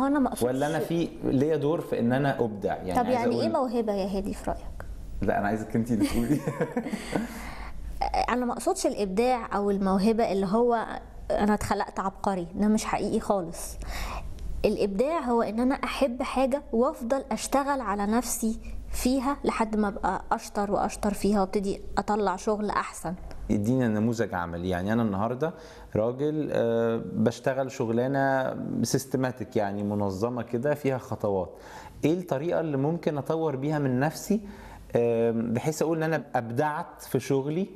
هو انا ما اقصدش. ولا انا في ليا دور في ان انا ابدع؟ يعني طب يعني ايه موهبه يا هادي في رايك؟ لا انا عايزك انت اللي تقولي. انا ما اقصدش الابداع او الموهبه اللي هو انا اتخلقت عبقري، ده مش حقيقي خالص. الابداع هو ان انا احب حاجه وافضل اشتغل على نفسي فيها لحد ما ابقى اشطر واشطر فيها وابتدي اطلع شغل احسن. ادينا نموذج عملي. يعني انا النهارده راجل بشتغل شغلانه سيستماتيك، يعني منظمه كده فيها خطوات. ايه الطريقه اللي ممكن اطور بيها من نفسي بحيث اقول ان انا ابدعت في شغلي،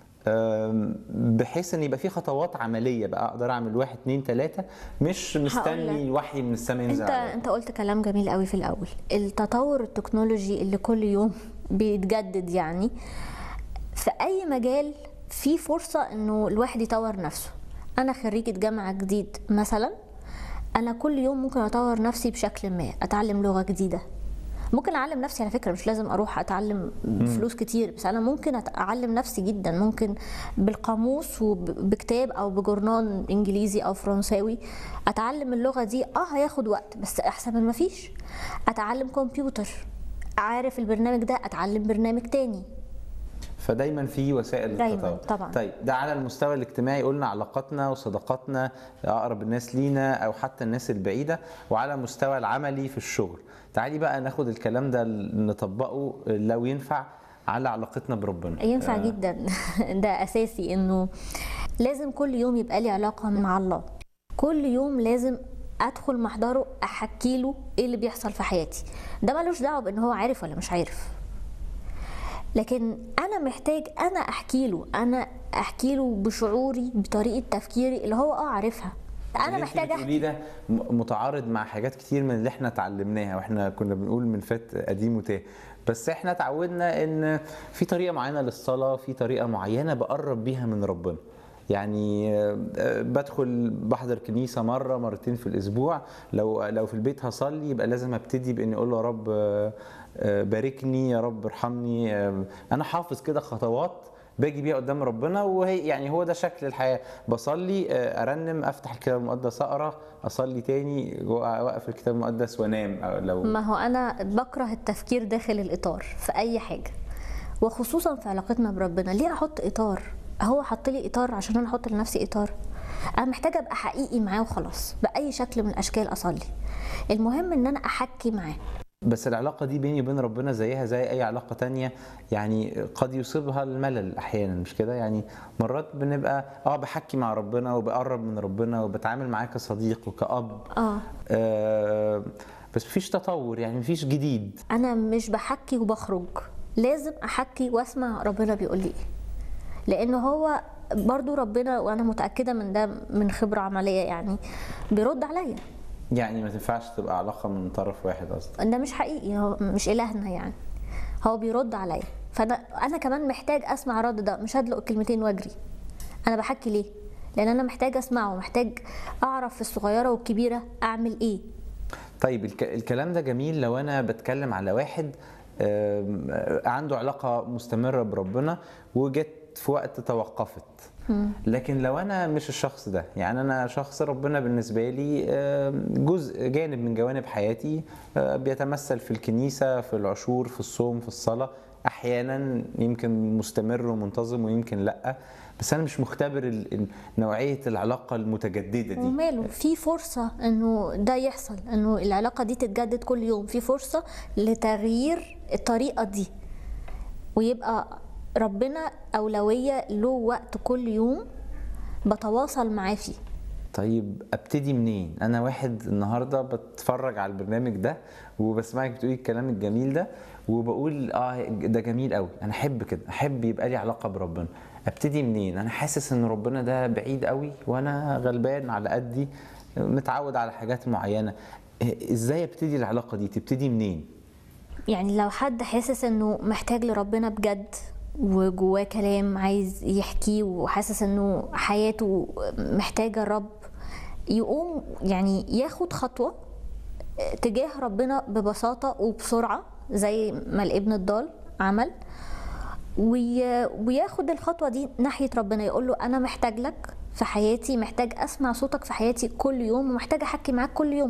بحيث ان يبقى في خطوات عمليه بقى اقدر اعمل 1 2 3، مش مستني الوحي من السماء ينزل عليا. انت قلت كلام جميل قوي في الاول. التطور التكنولوجي اللي كل يوم بيتجدد، يعني في اي مجال في فرصه انه الواحد يطور نفسه. انا خريجه جامعه جديد مثلا، انا كل يوم ممكن اطور نفسي بشكل ما، اتعلم لغه جديده. ممكن اعلم نفسي على فكره، مش لازم اروح اتعلم فلوس كتير، بس انا ممكن اعلم نفسي جدا. ممكن بالقاموس وبكتاب او بجورنال انجليزي او فرنساوي اتعلم اللغه دي. هياخد وقت بس احسن من ما فيش. اتعلم كمبيوتر، عارف البرنامج ده اتعلم برنامج تاني. فدايما في وسائل للتطور طبعا. طيب ده على المستوى الاجتماعي، قلنا علاقاتنا وصداقاتنا، اقرب الناس لينا او حتى الناس البعيده. وعلى مستوى العملي في الشغل، تعالي بقى ناخد الكلام ده نطبقه لو ينفع على علاقتنا بربنا. ينفع جدا. ده اساسي، انه لازم كل يوم يبقى لي علاقه مع الله. كل يوم لازم ادخل محضره، احكي له ايه اللي بيحصل في حياتي. ده ملوش دعوه بان هو عارف ولا مش عارف، لكن انا محتاج انا احكي له بشعوري، بطريقه تفكيري اللي هو عارفها. انا محتاج احكي. ده متعارض مع حاجات كتير من اللي احنا اتعلمناها، واحنا كنا بنقول من فات قديم وتاه. بس احنا اتعودنا ان في طريقه معينه للصلاه، في طريقه معينه بقرب بيها من ربنا. يعني بدخل بحضر كنيسه مره مرتين في الاسبوع. لو في البيت هصلي يبقى لازم ابتدي باني اقول له يا رب باركني، يا رب ارحمني. انا حافظ كده خطوات باجي بيها قدام ربنا، وهي يعني هو ده شكل الحياه. بصلي، ارنم، افتح الكتاب المقدس، اقرا، اصلي تاني، اوقف الكتاب المقدس وانام. لو ما هو انا بكره التفكير داخل الاطار في اي حاجه، وخصوصا في علاقتنا بربنا. ليه احط اطار؟ هو حط لي اطار عشان انا احط لنفسي اطار؟ انا محتاجه ابقى حقيقي معاه وخلاص، باي شكل من الاشكال اصلي. المهم ان انا احكي معاه. بس العلاقة دي بيني وبين ربنا زيها زي أي علاقة تانية، يعني قد يصيبها الملل أحيانا، مش كده؟ يعني مرات بنبقى بحكي مع ربنا وبقرب من ربنا وبتعامل معاه كصديق وكأب، بس مفيش تطور، يعني مفيش جديد. أنا مش بحكي وبخرج، لازم أحكي وأسمع ربنا بيقول لي إيه، لأنه هو برضو ربنا، وأنا متأكدة من ده من خبرة عملية، يعني بيرد عليا. يعني ما تنفعش تبقى علاقة من طرف واحد أصلا. ده مش حقيقي، هو مش إلهنا، يعني هو بيرد عليا. فأنا كمان محتاج أسمع الرد ده، مش هدلق كلمتين واجري. أنا بحكي ليه؟ لأن أنا محتاج أسمعه، محتاج أعرف في الصغيرة والكبيرة أعمل إيه. طيب الكلام ده جميل لو أنا بتكلم على واحد عنده علاقة مستمرة بربنا وجت في وقت توقفت. لكن لو انا مش الشخص ده، يعني انا شخص ربنا بالنسبه لي جانب من جوانب حياتي، بيتمثل في الكنيسه، في العشور، في الصوم، في الصلاه، احيانا يمكن مستمر ومنتظم ويمكن لا، بس انا مش مختبر نوعيه العلاقه المتجدده دي. وماله، في فرصه انه ده يحصل، انه العلاقه دي تتجدد كل يوم، في فرصه لتغيير الطريقه دي، ويبقى ربنا أولوية له وقت كل يوم بتواصل معاه فيه. طيب ابتدي منين؟ انا واحد النهارده بتفرج على البرنامج ده وبسمعك بتقولي الكلام الجميل ده وبقول ده جميل قوي، انا احب كده، احب يبقى لي علاقه بربنا. ابتدي منين؟ انا حاسس ان ربنا ده بعيد قوي وانا غلبان على قدي، متعود على حاجات معينه. ازاي ابتدي العلاقه دي؟ تبتدي منين؟ يعني لو حد حاسس انه محتاج لربنا بجد وجواه كلام عايز يحكيه وحاسس انه حياته محتاجة الرب، يقوم يعني ياخد خطوة تجاه ربنا ببساطة وبسرعة زي ما الابن الضال عمل، وياخد الخطوة دي ناحية ربنا، يقول له أنا محتاج لك في حياتي، محتاج أسمع صوتك في حياتي كل يوم، ومحتاج أحكي معاك كل يوم.